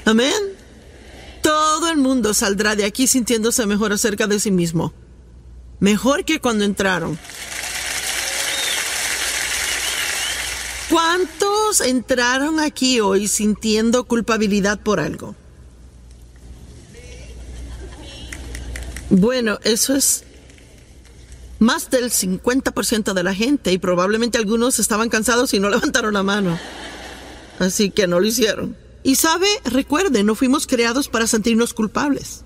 Amén. Todo el mundo saldrá de aquí sintiéndose mejor acerca de sí mismo. Mejor que cuando entraron. ¿Cuántos entraron aquí hoy sintiendo culpabilidad por algo? Bueno, eso es más del 50% de la gente, y probablemente algunos estaban cansados y no levantaron la mano. Así que no lo hicieron. Y recuerden, no fuimos creados para sentirnos culpables.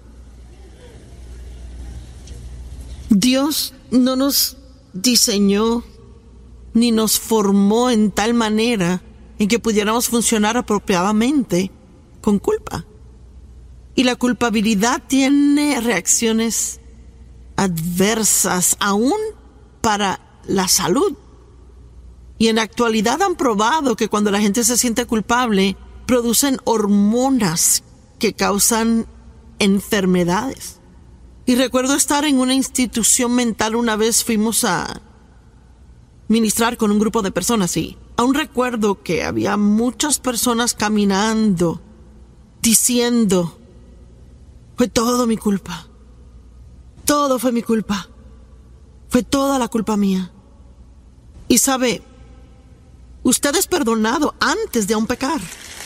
Dios no nos diseñó ni nos formó en tal manera en que pudiéramos funcionar apropiadamente con culpa. Y la culpabilidad tiene reacciones adversas aún para la salud. Y en la actualidad han probado que cuando la gente se siente culpable, producen hormonas que causan enfermedades. Y recuerdo estar en una institución mental una vez, fuimos a ministrar con un grupo de personas y aún recuerdo que había muchas personas caminando diciendo: fue todo mi culpa. Todo fue mi culpa. Fue toda la culpa mía. Y sabe, usted es perdonado antes de aún pecar.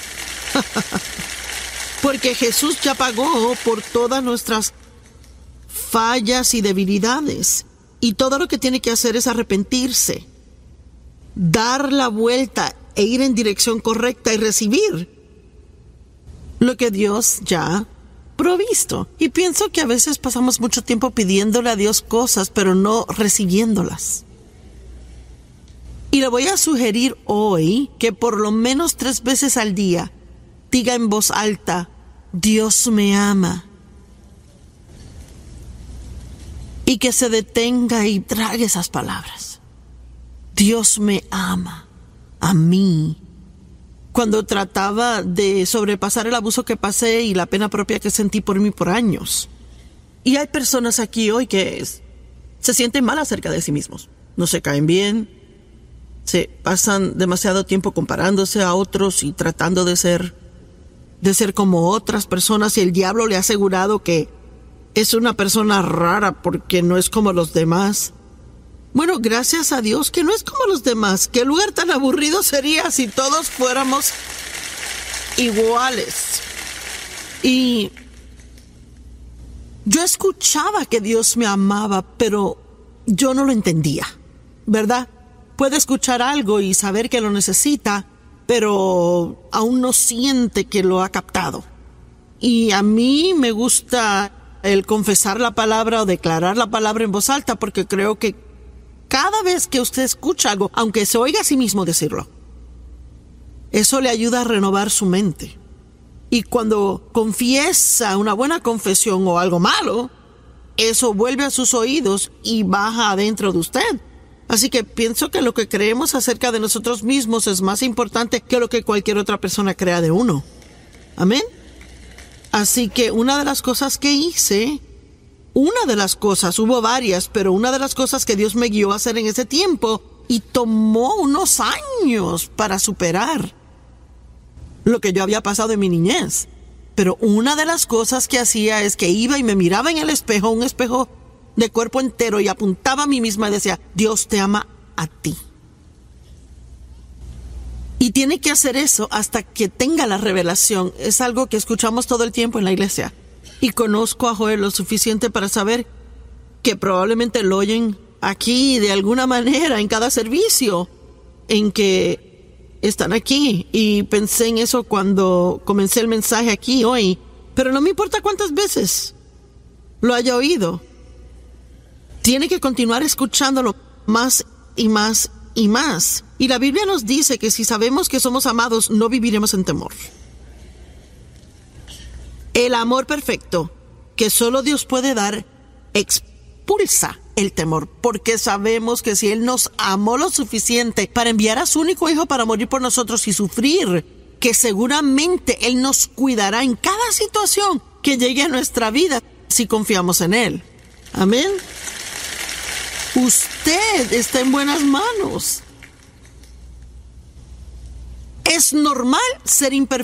Porque Jesús ya pagó por todas nuestras fallas y debilidades. Y todo lo que tiene que hacer es arrepentirse, dar la vuelta e ir en dirección correcta y recibir lo que Dios ya ha provisto. Y pienso que a veces pasamos mucho tiempo pidiéndole a Dios cosas, pero no recibiéndolas. Y le voy a sugerir hoy que por lo menos 3 veces al día diga en voz alta: Dios me ama. Y que se detenga y trague esas palabras. Dios me ama a mí. Cuando trataba de sobrepasar el abuso que pasé y la pena propia que sentí por mí por años. Y hay personas aquí hoy que se sienten mal acerca de sí mismos. No se caen bien. Se pasan demasiado tiempo comparándose a otros y tratando de ser como otras personas. Y el diablo le ha asegurado que es una persona rara porque no es como los demás. Bueno, gracias a Dios que no es como los demás. ¿Qué lugar tan aburrido sería si todos fuéramos iguales? Y yo escuchaba que Dios me amaba, pero yo no lo entendía, ¿verdad? Puede escuchar algo y saber que lo necesita, pero aún no siente que lo ha captado. Y a mí me gusta el confesar la palabra o declarar la palabra en voz alta, porque creo que cada vez que usted escucha algo, aunque se oiga a sí mismo decirlo, eso le ayuda a renovar su mente. Y cuando confiesa una buena confesión o algo malo, eso vuelve a sus oídos y baja adentro de usted. Así que pienso que lo que creemos acerca de nosotros mismos es más importante que lo que cualquier otra persona crea de uno. Amén. Así que una de las cosas que hice, hubo varias, pero una de las cosas que Dios me guió a hacer en ese tiempo, y tomó unos años para superar lo que yo había pasado en mi niñez. Pero una de las cosas que hacía es que iba y me miraba en el espejo, un espejo de cuerpo entero, y apuntaba a mí misma y decía: Dios te ama a ti. Y tiene que hacer eso hasta que tenga la revelación. Es algo que escuchamos todo el tiempo en la iglesia. Y conozco a Joel lo suficiente para saber que probablemente lo oyen aquí de alguna manera en cada servicio en que están aquí. Y pensé en eso cuando comencé el mensaje aquí hoy. Pero no me importa cuántas veces lo haya oído. Tiene que continuar escuchándolo más y más y más. Y la Biblia nos dice que si sabemos que somos amados, no viviremos en temor. El amor perfecto que solo Dios puede dar expulsa el temor, porque sabemos que si Él nos amó lo suficiente para enviar a su único hijo para morir por nosotros y sufrir, que seguramente Él nos cuidará en cada situación que llegue a nuestra vida si confiamos en Él. Amén. Usted está en buenas manos. Es normal ser imperfecto.